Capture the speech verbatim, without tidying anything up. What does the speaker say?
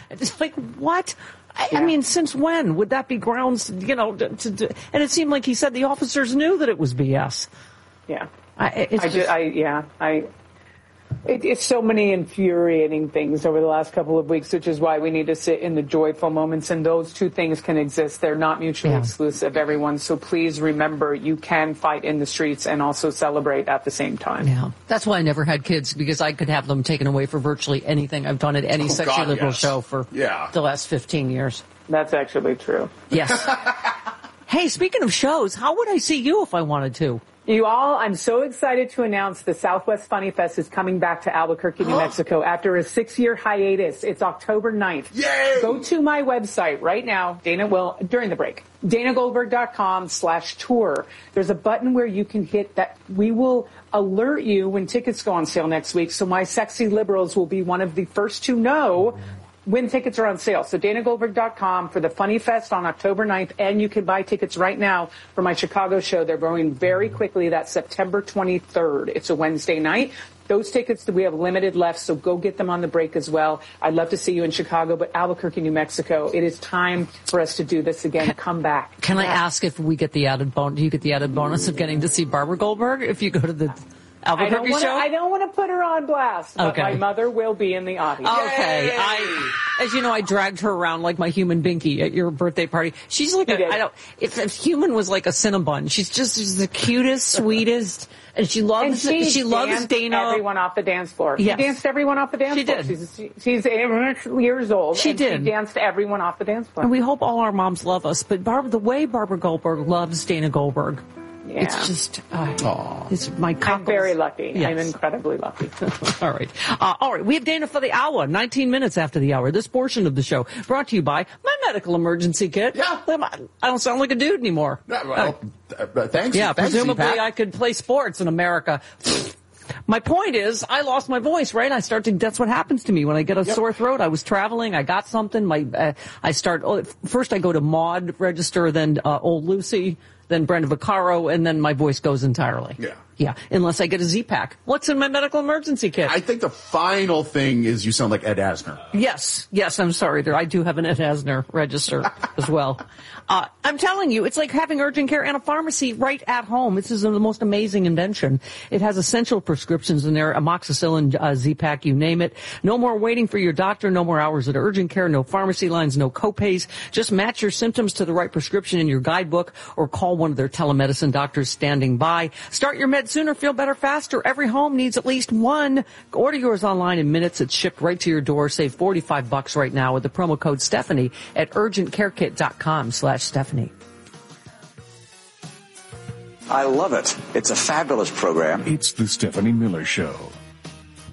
It's like, what? I, Yeah. I mean, since when would that be grounds, you know, to, to, to, and it seemed like he said the officers knew that it was B S. Yeah. I, it's I, just, just, I yeah, I. It, it's so many infuriating things over the last couple of weeks, which is why we need to sit in the joyful moments. And those two things can exist; they're not mutually Yeah. exclusive. Everyone, so please remember, you can fight in the streets and also celebrate at the same time. Yeah, that's why I never had kids, because I could have them taken away for virtually anything I've done at any Oh, sexually God, liberal yes. show for Yeah. the last fifteen years. That's actually true. Yes. Hey, speaking of shows, how would I see you if I wanted to? You all, I'm so excited to announce the Southwest Funny Fest is coming back to Albuquerque, New Mexico after a six-year hiatus. It's October ninth. Yay! Go to my website right now, Dana will, during the break, danagoldberg.com slash tour. There's a button where you can hit that. We will alert you when tickets go on sale next week, so my sexy liberals will be one of the first to know when tickets are on sale. So dana goldberg dot com for the Funny Fest on October ninth, and you can buy tickets right now for my Chicago show. They're going very quickly. That's September twenty-third. It's a Wednesday night. Those tickets, we have limited left, so go get them on the break as well. I'd love to see you in Chicago, but Albuquerque, New Mexico, it is time for us to do this again. Come back. Can I ask if we get the added bonus? Do you get the added bonus of getting to see Barbara Goldberg if you go to the I don't Albuquerque wanna, show? I don't want to put her on blast, but Okay. my mother will be in the audience. Okay, Yay! I, as you know, I dragged her around like my human binky at your birthday party. She's like, You a, did. I don't, if, if human was like a Cinnabon, she's just she's the cutest, sweetest, and she And loves, she, she loves danced Dana. everyone off the dance floor. Yes. She danced everyone off the dance She floor. did. She's, she, she's eight years old. She and did. She danced everyone off the dance floor. And we hope all our moms love us, but Barb, the way Barbara Goldberg loves Dana Goldberg, Yeah. it's just, uh, Aw. it's my cockles. I'm very lucky. Yes. I'm incredibly lucky. All right. Uh, all right. We have Dana for the hour, nineteen minutes after the hour. This portion of the show brought to you by my medical emergency kit. Yeah. I don't sound like a dude anymore. Yeah, well, uh, uh, thanks. Yeah, thanks, presumably Z-Pack. I could play sports in America. My point is, I lost my voice, right? I start to, that's what happens to me when I get a Yep. sore throat. I was traveling, I got something, my, uh, I start, oh, first I go to Maud register, then, uh, Old Lucy, then Brenda Vaccaro, and then my voice goes entirely. Yeah. Yeah, unless I get a Z-Pack. What's in my medical emergency kit? I think the final thing is you sound like Ed Asner. Yes, yes, I'm sorry. There, I do have an Ed Asner register as well. Uh, I'm telling you, it's like having urgent care and a pharmacy right at home. This is the most amazing invention. It has essential prescriptions in there, amoxicillin, uh, Z-Pack, you name it. No more waiting for your doctor, no more hours at urgent care, no pharmacy lines, no copays. Just match your symptoms to the right prescription in your guidebook or call one of their telemedicine doctors standing by. Start your meds sooner, feel better faster. Every home needs at least one. Order yours online in minutes. It's shipped right to your door. Save forty-five bucks right now with the promo code Stephanie at urgentcarekit.com slash Stephanie. I love it. It's a fabulous program. It's the Stephanie Miller Show.